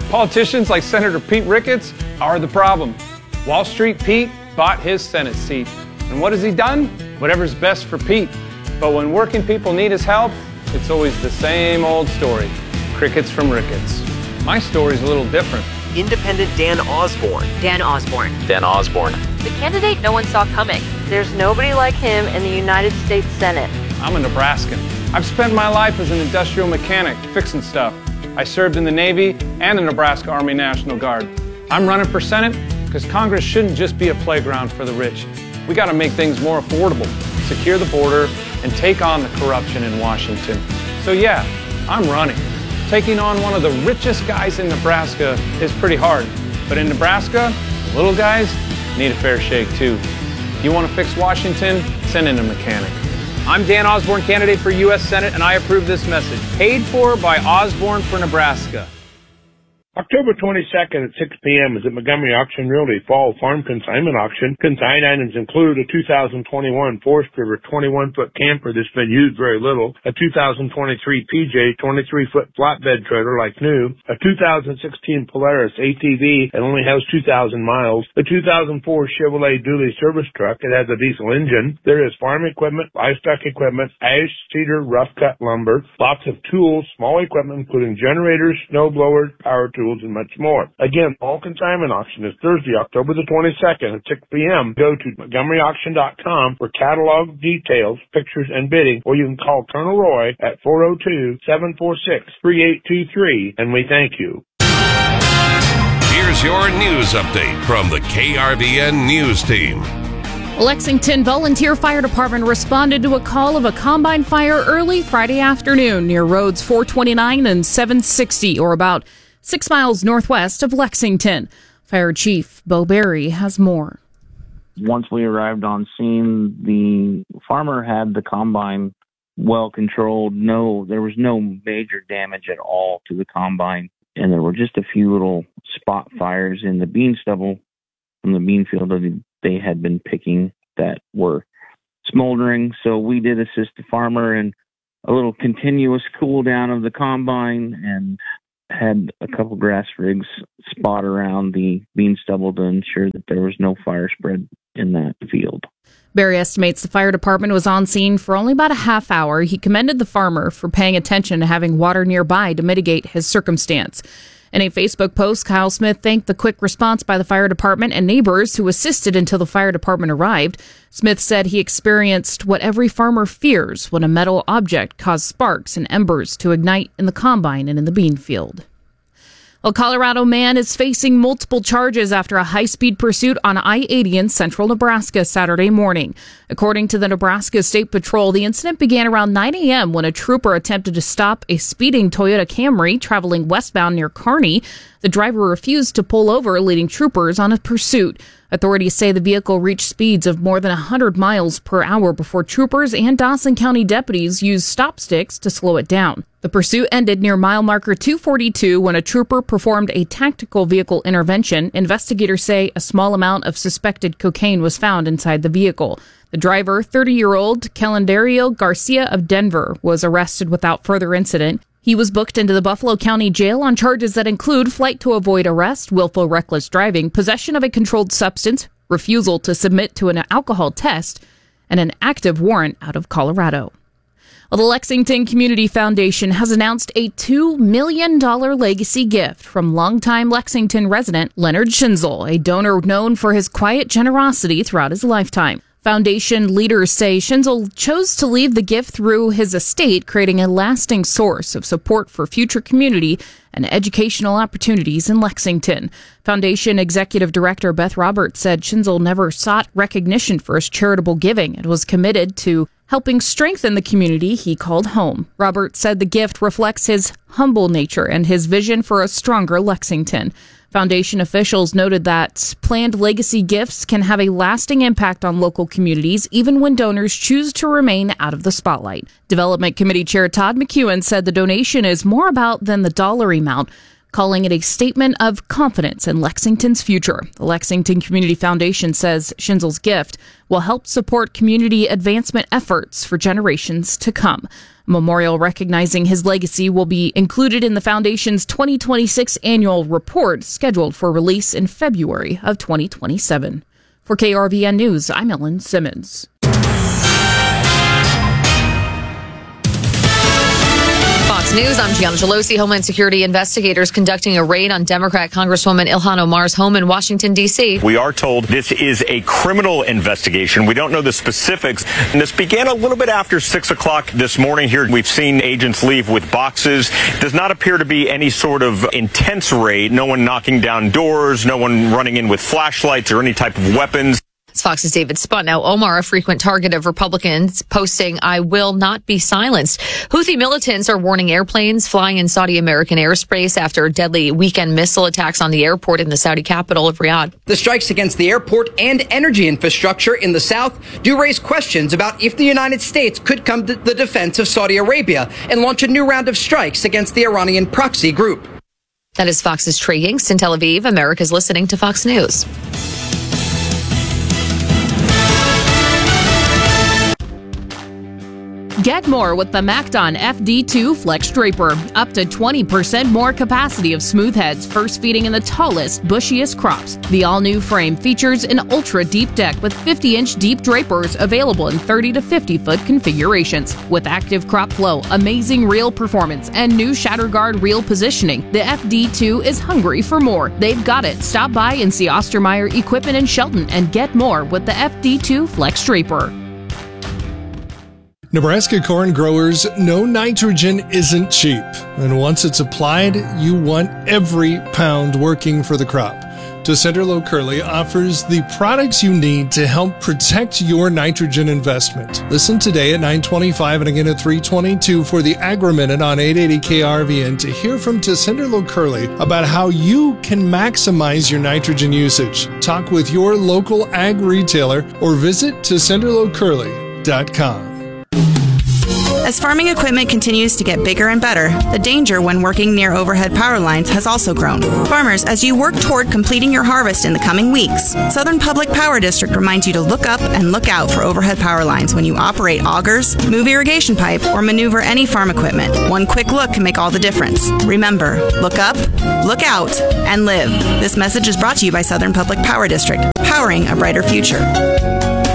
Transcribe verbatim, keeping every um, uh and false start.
Politicians like Senator Pete Ricketts are the problem. Wall Street Pete bought his Senate seat. And what has he done? Whatever's best for Pete. But when working people need his help, it's always the same old story. Crickets from Ricketts. My story's a little different. Independent Dan Osborne. Dan Osborne. Dan Osborne. The candidate no one saw coming. There's nobody like him in the United States Senate. I'm a Nebraskan. I've spent my life as an industrial mechanic, fixing stuff. I served in the Navy and the Nebraska Army National Guard. I'm running for Senate because Congress shouldn't just be a playground for the rich. We got to make things more affordable, secure the border, and take on the corruption in Washington. So yeah, I'm running. Taking on one of the richest guys in Nebraska is pretty hard. But in Nebraska, the little guys need a fair shake too. If you want to fix Washington, send in a mechanic. I'm Dan Osborne, candidate for U S Senate, and I approve this message. Paid for by Osborne for Nebraska. October twenty-second at six p.m. is at Montgomery Auction Realty Fall Farm Consignment Auction. Consigned items include a two thousand twenty-one Forest River twenty-one foot camper that's been used very little, a two thousand twenty-three P J twenty-three foot flatbed trailer like new, a two thousand sixteen Polaris A T V that only has two thousand miles, a two thousand four Chevrolet dually service truck that has a diesel engine. There is farm equipment, livestock equipment, ash, cedar, rough cut lumber, lots of tools, small equipment including generators, snow blowers, power tools, and much more. Again, Fall Consignment Auction is Thursday, October the twenty-second at six p.m. Go to Montgomery Auction dot com for catalog details, pictures, and bidding, or you can call Colonel Roy at four oh two, seven four six, three eight two three, and we thank you. Here's your news update from the K R V N News Team. Lexington Volunteer Fire Department responded to a call of a combine fire early Friday afternoon near roads four twenty-nine and seven sixty, or about six miles northwest of Lexington. Fire Chief Bo Berry has more. Once we arrived on scene, the farmer had the combine well controlled. No, there was no major damage at all to the combine, and there were just a few little spot fires in the bean stubble from the bean field that they had been picking that were smoldering. So we did assist the farmer in a little continuous cool down of the combine and had a couple grass rigs spot around the bean stubble to ensure that there was no fire spread in that field. Barry estimates the fire department was on scene for only about a half hour. He commended the farmer for paying attention to having water nearby to mitigate his circumstance. In a Facebook post, Kyle Smith thanked the quick response by the fire department and neighbors who assisted until the fire department arrived. Smith said he experienced what every farmer fears when a metal object caused sparks and embers to ignite in the combine and in the bean field. A Colorado man is facing multiple charges after a high-speed pursuit on I eighty in central Nebraska Saturday morning. According to the Nebraska State Patrol, the incident began around nine a.m. when a trooper attempted to stop a speeding Toyota Camry traveling westbound near Kearney. The driver refused to pull over, leading troopers on a pursuit. Authorities say the vehicle reached speeds of more than one hundred miles per hour before troopers and Dawson County deputies used stop sticks to slow it down. The pursuit ended near mile marker two forty-two when a trooper performed a tactical vehicle intervention. Investigators say a small amount of suspected cocaine was found inside the vehicle. The driver, thirty-year-old Calendario Garcia of Denver, was arrested without further incident. He was booked into the Buffalo County Jail on charges that include flight to avoid arrest, willful reckless driving, possession of a controlled substance, refusal to submit to an alcohol test, and an active warrant out of Colorado. Well, the Lexington Community Foundation has announced a two million dollars legacy gift from longtime Lexington resident Leonard Schinzel, a donor known for his quiet generosity throughout his lifetime. Foundation leaders say Schinzel chose to leave the gift through his estate, creating a lasting source of support for future community and educational opportunities in Lexington. Foundation Executive Director Beth Roberts said Schinzel never sought recognition for his charitable giving and was committed to helping strengthen the community he called home. Roberts said the gift reflects his humble nature and his vision for a stronger Lexington. Foundation officials noted that planned legacy gifts can have a lasting impact on local communities, even when donors choose to remain out of the spotlight. Development Committee Chair Todd McEwen said the donation is more about than the dollar amount. calling it a statement of confidence in Lexington's future. The Lexington Community Foundation says Schinzel's gift will help support community advancement efforts for generations to come. A memorial recognizing his legacy will be included in the foundation's twenty twenty-six annual report, scheduled for release in February of twenty twenty-seven. For K R V N News, I'm Ellen Simmons. Fox News, I'm Gianna Gelosi. Homeland Security investigators conducting a raid on Democrat Congresswoman Ilhan Omar's home in Washington, D C. We are told this is a criminal investigation. We don't know the specifics. And this began a little bit after six o'clock this morning here. We've seen agents leave with boxes. Does not appear to be any sort of intense raid. No one knocking down doors, no one running in with flashlights or any type of weapons. Fox's David Spunt. Now, Omar, a frequent target of Republicans, posting, "I will not be silenced." Houthi militants are warning airplanes flying in Saudi American airspace after deadly weekend missile attacks on the airport in the Saudi capital of Riyadh. The strikes against the airport and energy infrastructure in the south do raise questions about if the United States could come to the defense of Saudi Arabia and launch a new round of strikes against the Iranian proxy group. That is Fox's Trey Yingst in Tel Aviv. America's listening to Fox News. Get more with the MacDon F D two Flex Draper. Up to twenty percent more capacity of smooth heads, first feeding in the tallest, bushiest crops. The all-new frame features an ultra-deep deck with fifty-inch deep drapers available in thirty to fifty foot configurations. With active crop flow, amazing reel performance, and new shatter guard reel positioning, the F D two is hungry for more. They've got it. Stop by and see Ostermeyer Equipment in Shelton and get more with the F D two Flex Draper. Nebraska corn growers know nitrogen isn't cheap, and once it's applied, you want every pound working for the crop. Tessenderlo Curley offers the products you need to help protect your nitrogen investment. Listen today at nine twenty-five and again at three twenty-two for the Agri-Minute on eight eighty K R V N to hear from Tessenderlo Curley about how you can maximize your nitrogen usage. Talk with your local ag retailer or visit tessenderlo curley dot com. As farming equipment continues to get bigger and better, the danger when working near overhead power lines has also grown. Farmers, as you work toward completing your harvest in the coming weeks, Southern Public Power District reminds you to look up and look out for overhead power lines when you operate augers, move irrigation pipe, or maneuver any farm equipment. One quick look can make all the difference. Remember, look up, look out, and live. This message is brought to you by Southern Public Power District, powering a brighter future.